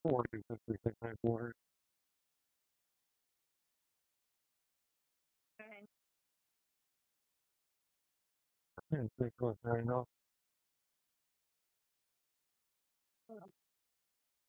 40 50 cent quarters. And 6 was fair enough.